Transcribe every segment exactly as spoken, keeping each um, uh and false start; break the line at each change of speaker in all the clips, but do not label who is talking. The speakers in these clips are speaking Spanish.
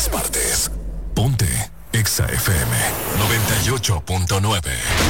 todas partes. Ponte Exa F M noventa y ocho punto nueve.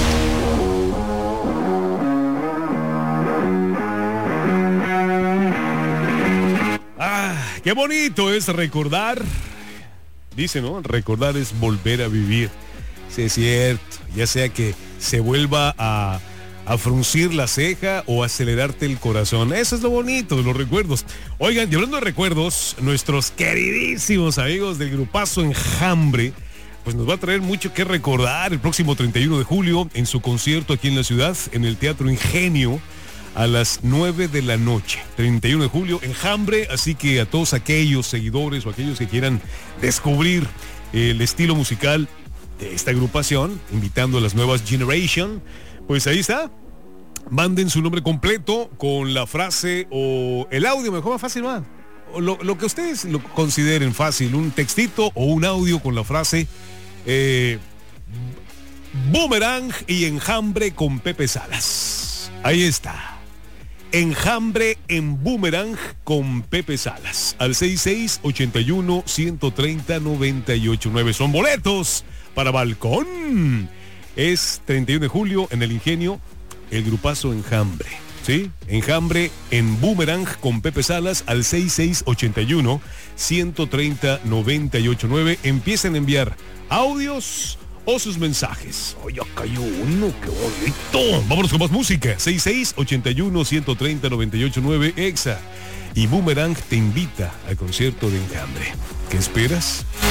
Ah, qué bonito es recordar. Dice, ¿no? Recordar es volver a vivir. Sí, es cierto. Ya sea que se vuelva a, a fruncir la ceja o acelerarte el corazón. Eso es lo bonito de los recuerdos. Oigan, y hablando de recuerdos, nuestros queridísimos amigos del grupazo Enjambre, pues nos va a traer mucho que recordar el próximo treinta y uno de julio en su concierto aquí en la ciudad, en el Teatro Ingenio, a las nueve de la noche. treinta y uno de julio, Enjambre, así que a todos aquellos seguidores o aquellos que quieran descubrir el estilo musical de esta agrupación, invitando a las nuevas Generation, pues ahí está. Manden su nombre completo con la frase o el audio, mejor más fácil, más. Lo, lo que ustedes lo consideren fácil, un textito o un audio con la frase eh, Boomerang y Enjambre con Pepe Salas. Ahí está. Enjambre en Boomerang con Pepe Salas. Al seis seis ocho uno, uno tres cero, nueve ocho nueve. Son boletos para balcón. Es treinta y uno de julio en el Ingenio, el grupazo Enjambre. ¿Sí? Enjambre en Boomerang con Pepe Salas al seis seis ocho uno, uno tres cero, nueve ocho nueve. Empiecen a enviar audios o sus mensajes. Oye, oh, cayó uno, qué bonito. Vámonos con más música. seis seis ocho uno, uno tres cero, nueve ocho nueve. Exa y Boomerang te invita al concierto de Enjambre. ¿Qué esperas?